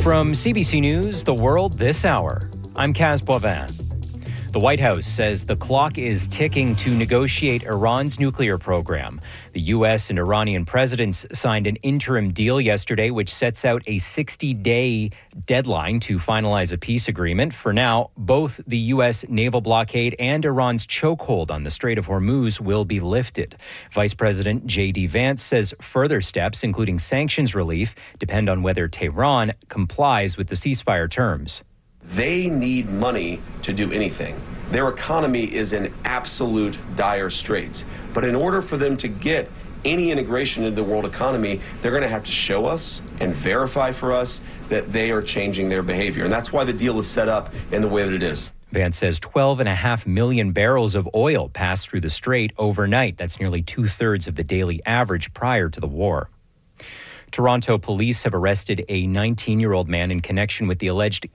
From CBC News, The World This Hour, I'm Kaz Boivin. The White House says the clock is ticking to negotiate Iran's nuclear program. The U.S. and Iranian presidents signed an interim deal yesterday, which sets out a 60-day deadline to finalize a peace agreement. For now, both the U.S. naval blockade and Iran's chokehold on the Strait of Hormuz will be lifted. Vice President J.D. Vance says further steps, including sanctions relief, depend on whether Tehran complies with the ceasefire terms. They need money to do anything. Their economy is in absolute dire straits. But in order for them to get any integration into the world economy, they're going to have to show us and verify for us that they are changing their behavior. And that's why the deal is set up in the way that it is. Vance says 12.5 million barrels of oil passed through the strait overnight. That's nearly two-thirds of the daily average prior to the war. Toronto police have arrested a 19-year-old man in connection with the alleged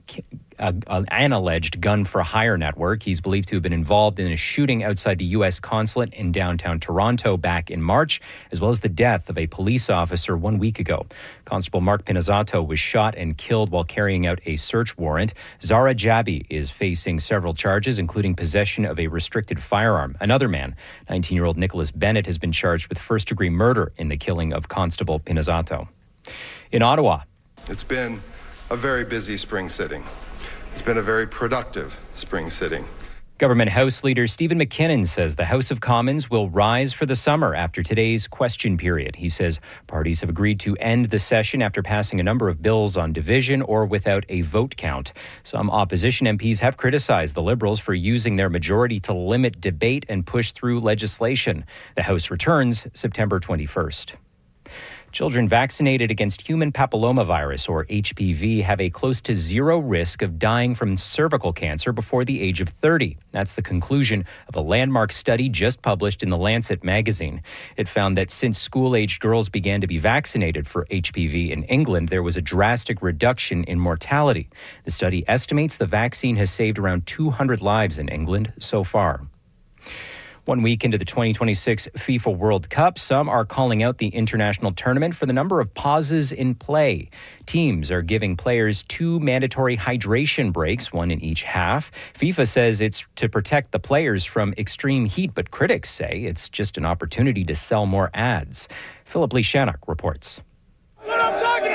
gun-for-hire network. He's believed to have been involved in a shooting outside the U.S. consulate in downtown Toronto back in March, as well as the death of a police officer 1 week ago. Constable Mark Pinizzato was shot and killed while carrying out a search warrant. Zara Jabi is facing several charges, including possession of a restricted firearm. Another man, 19-year-old Nicholas Bennett, has been charged with first-degree murder in the killing of Constable Pinizzato. In Ottawa, it's been a very busy spring sitting. It's been a very productive spring sitting. Government House Leader Stephen McKinnon says the House of Commons will rise for the summer after today's question period. He says parties have agreed to end the session after passing a number of bills on division or without a vote count. Some opposition MPs have criticized the Liberals for using their majority to limit debate and push through legislation. The House returns September 21st. Children vaccinated against human papillomavirus, or HPV, have a close to zero risk of dying from cervical cancer before the age of 30. That's the conclusion of a landmark study just published in The Lancet magazine. It found that since school-aged girls began to be vaccinated for HPV in England, there was a drastic reduction in mortality. The study estimates the vaccine has saved around 200 lives in England so far. 1 week into the 2026 FIFA World Cup, some are calling out the international tournament for the number of pauses in play. Teams are giving players 2 mandatory hydration breaks, one in each half. FIFA says it's to protect the players from extreme heat, but critics say it's just an opportunity to sell more ads. Philip Lishanuk reports. That's what I'm talking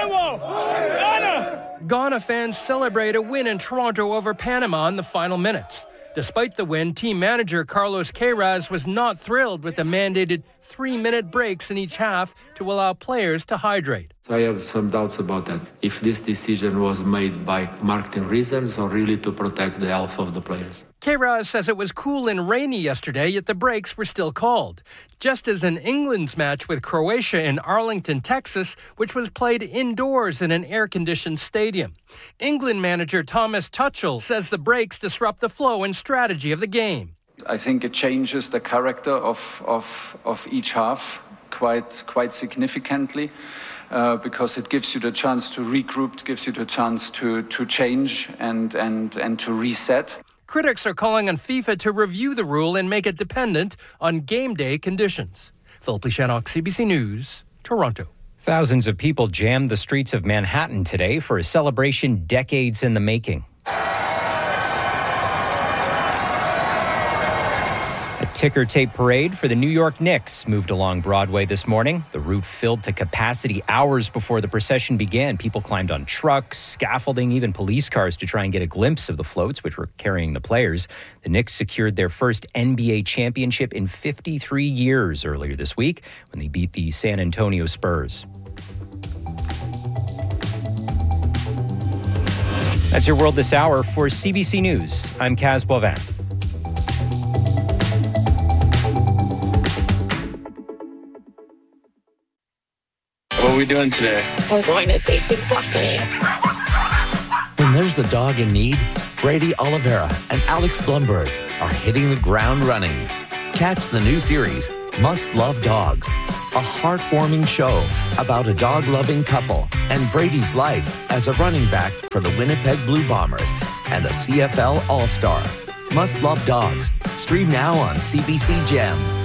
about! Ghana fans celebrate a win in Toronto over Panama in the final minutes. Despite the win, team manager Carlos Queiroz was not thrilled with the mandated 3-minute breaks in each half to allow players to hydrate. I have some doubts about that. If this decision was made by marketing reasons or really to protect the health of the players. Queiroz says it was cool and rainy yesterday, yet the breaks were still called. Just as in England's match with Croatia in Arlington, Texas, which was played indoors in an air-conditioned stadium. England manager Thomas Tuchel says the breaks disrupt the flow and strategy of the game. I think it changes the character of each half quite significantly. Because it gives you the chance to regroup, gives you the chance to change and to reset. Critics are calling on FIFA to review the rule and make it dependent on game day conditions. Philip Lishanuk, CBC News, Toronto. Thousands of people jammed the streets of Manhattan today for a celebration decades in the making. A ticker tape parade for the New York Knicks moved along Broadway this morning. The route filled to capacity hours before the procession began. People climbed on trucks, scaffolding, even police cars to try and get a glimpse of the floats, which were carrying the players. The Knicks secured their first NBA championship in 53 years earlier this week when they beat the San Antonio Spurs. That's your World This Hour. For CBC News, I'm Kaz Boivin. What are we doing today? We're going to save some puppies. When there's a dog in need, Brady Oliveira and Alex Blumberg are hitting the ground running. Catch the new series, Must Love Dogs, a heartwarming show about a dog-loving couple and Brady's life as a running back for the Winnipeg Blue Bombers and a CFL All-Star. Must Love Dogs. Stream now on CBC Gem.